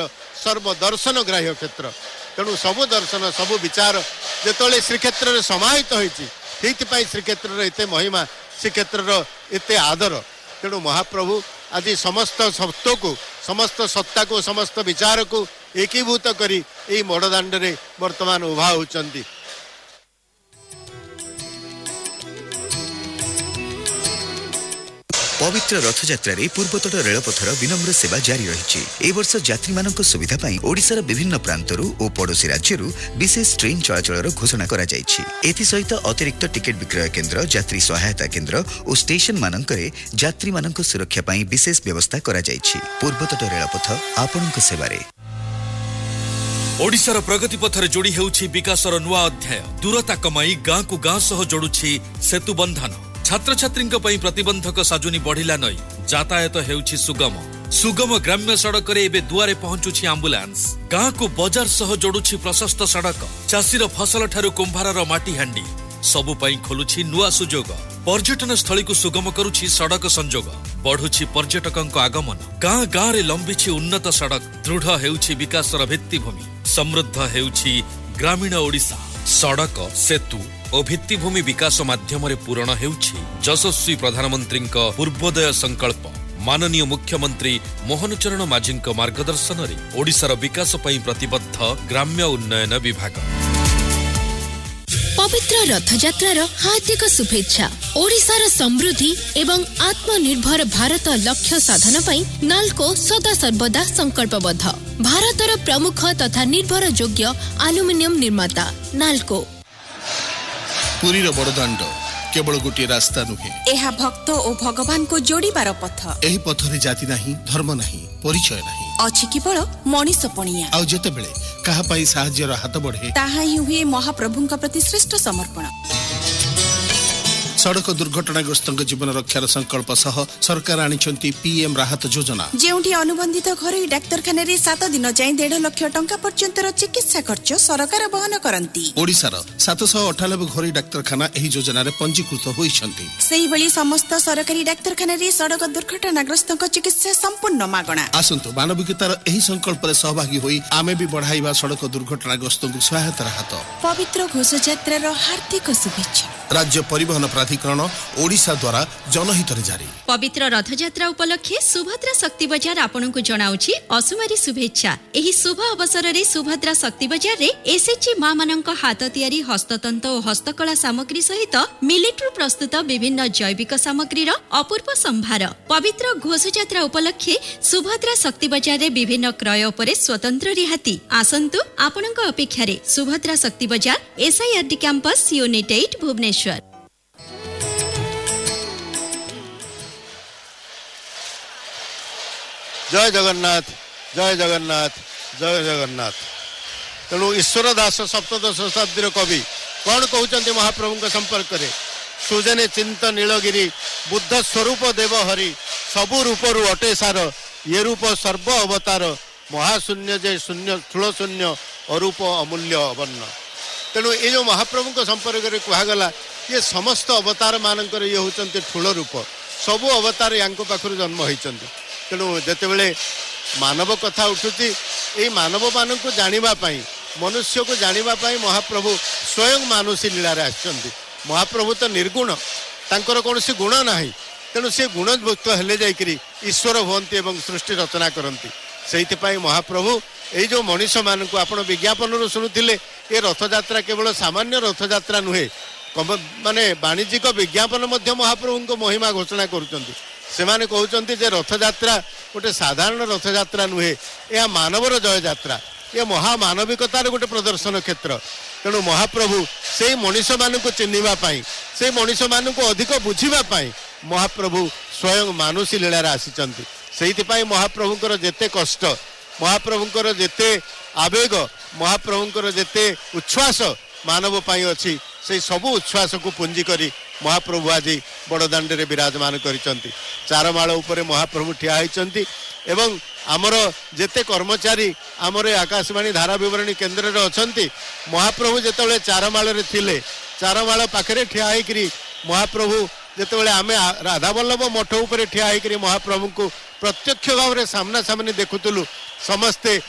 क्षेत्र सर्वदर्शन ग्राह्य क्षेत्र तेणु सबु दर्शन सबु विचार जिते श्रीक्षेत्र समाहित होती श्रीक्षेत्र एत महिमा श्रीक्षेत्र एत आदर तेणु महाप्रभु आज समस्त सत्व को समस्त सत्ता को समस्त विचार को एकीभूत करी यही बड़दाण्ड रे वर्तमान उभा होचंदी। पवित्र रथयात्रा रे पूर्वतट रेलपथर विनम्र सेवा जारी रही। ए वर्ष यात्री मानक सुविधा पाई ओडिशार विभिन्न प्रांतरू और पड़ोशी राज्यरू विशेष ट्रेन चलाचल घोषणा करा जायछि। एथि सहित अतिरिक्त टिकेट विक्रय केन्द्र यात्री सहायता केन्द्र और स्टेशन मानकरे यात्री मानक सुरक्षा पाई विशेष व्यवस्था करा जायछि। पूर्वतट रेलपथ आपनक सेवारे। ओडिशार प्रगति पथरे जोड़ी हेउछि विकासर नुआ अध्याय। दूरता कमाई गाँ को गाँ सह जोड़ुछि सेतु बंधन। छात्र छात्री प्रतिबंधक साजुनी बढ़िला नई यातायात हेउछि सुगम सुगम ग्राम्य सड़क रे एबे दुआरे पहुंचुछि एम्बुलेंस। गाँ को बाजार सह जोड़ुछि प्रशस्त सड़क। चाषीर फसल ठारू कुंभारर माटी हांडी सबु पई खोलुछि नुआ सुजोग। पर्यटन स्थली को सुगम करुछि सड़क संजोग। बढ़ुछि पर्यटकंक आगमन। गाँ गाँ रे लंबिछि उन्नत सड़क। दृढ़ हेउछि विकासर भित्तिभूमि। समृद्ध हेउछि ग्रामीण ओडिशा। सड़क सेतु और भित्तिभूमि विकास माध्यम पूरण हेउछि यशस्वी प्रधानमंत्री पूर्वोदय संकल्प। माननीय मुख्यमंत्री मोहन चरण माझी मार्गदर्शन रे ओडिशार विकास पई प्रतिबद्ध ग्राम्य उन्नयन विभाग। पवित्र रथयात्रार हार्दिक शुभेच्छा। ओडिशार समृद्धि एवं आत्मनिर्भर भारत लक्ष्य साधन पई नाल्को सदा सर्वदा संकल्पबद्ध। भारतर प्रमुख तथा निर्भर योग्य एल्युमिनियम निर्माता नाल्को। पुरीर बड़दाण्ड केवल गोटे रास्ता नुहे, एहा भक्त और भगवान को जोड़ीबार पथ। एही पथरे जाति नाही, धर्म नाही, परिचय नाही, अछि केवल मनीष पणिया। आउ जेतेबेले कहा पाई साहाय्यर हाथ बढ़े ताहा ही हुए महाप्रभुंका प्रति श्रेष्ठ समर्पण। सड़क दुर्घटनाग्रस्त जीवन रक्षार संकल्प सह सरकार आनिछंती पीएम राहत योजना। जेउठी अनुबंधित घरोई डाक्तरखाना रे 7 दिन जाय 1.5 लाख टंका पर्यंतर चिकित्सा खर्च सरकार वहन करंती। ओडिशार 798 घरोई डाक्तरखाना एही योजना रे पंजीकृत होइछंती। सेही भली समस्त सरकारी डाक्तरखाना रे सड़क दुर्घटनाग्रस्तक चिकित्सा संपूर्ण मागणा। आसंतु मानविकतार एही संकल्प रे सहभागी होई आमे भी बढ़ाइबा सड़क दुर्घटनाग्रस्तक सहायता हाथ। पवित्र घोषयात्रार हार्दिक शुभेच्छा। राज्य परिवहन प्राधिकरण ओडिशा द्वारा जनहित रे जारी। पवित्र रथयात्रा उपलक्षे सुभद्रा शक्ति बजार आपनकु जणाउछि असुमारी शुभेच्छा। एही शुभ अवसर रे सुभद्रा शक्ति बजार रे एसएचजी मां मानक हाथ तियारी हस्ततंत और हस्तकला सामग्री सहित मिलिट्रु प्रस्तुत विभिन्न जैविक सामग्रीर अपूर्व संभार। पवित्र घोषयात्रा उपलक्षे सुभद्रा शक्ति बजार रे विभिन्न क्रय उपरे स्वतंत्र रिहाती। आसंतु आपनक अपेक्षा रे सुभद्रा शक्ति बजार एसआईआरडी कैंपस यूनिट 8 भुवनेश्वर। जय जगन्नाथ जय जगन्नाथ जय जगन्नाथ। तेणु ईश्वर दास सप्तदश शताब्दी कवि कौन कहते महाप्रभु संपर्क में सुजने चिंत नीलगिरी बुद्ध स्वरूप देव हरि सबु रूपरु अटे सार ये रूप सर्व अवतार महाशून्य जे शून्य स्थूल शून्य अरूप अमूल्य अवर्ण। तेणु ये जो महाप्रभु संपर्क में कहगला ये समस्त अवतार मानक ये होचंती ठूल रूप सबु अवतार या पाखु जन्म होती। तेणु जितेबले मानव कथा उठुची ये मानव मान को जानापी मनुष्य को जानापी महाप्रभु स्वयं मानुषी लीला आसछंती। महाप्रभु तो निर्गुण तांकर कौन सी गुण ना तेणु सी गुणयुक्त हेले जाइकरी ईश्वर हुंती एवं सृष्टि रचना करती। से महाप्रभु ये जो मनीष मान को आप विज्ञापन शुणुले ये रथयात्रा केवल सामान्य रथयात्रा नुहे माने वाणिज्यिक विज्ञापन महाप्रभु को महिमा घोषणा करुँच। से माने कहते जे रथयात्रा गोटे साधारण रथयात्रा नुहे यह मानवर जय यात्रा ये महामानविकतार गोटे प्रदर्शन क्षेत्र। तेणु महाप्रभु से मनीष मान को चिन्हवाई से मनीष मान को अधिक बुझापी महाप्रभु स्वयं मानुषी लीलार आसीचंती। से महाप्रभुंकर जेते कष्ट महाप्रभुंकर जेते आवेग महाप्रभुंकर जेते उच्छ्वास मानव पाई अच्छी से सबु उच्छ्वास को पुंजी करी महाप्रभु आज बड़दाण्ड रे विराजमान करिसंती। चारमाळ उपरे महाप्रभु ठिया होइचंती एवं आमर जेते कर्मचारी आमर आकाशवाणी धारा विवरणी केन्द्र रे अछंती महाप्रभु जेतेबेले चारमाळ रे थिले चारमाळ पाखरे ठिया होइकरी महाप्रभु जेतेबेले आमे राधावल्लभ मठ उपरे ठिया होइकरी महाप्रभु को प्रत्यक्ष भाव रे सामना सामने देखुतलु समस्ते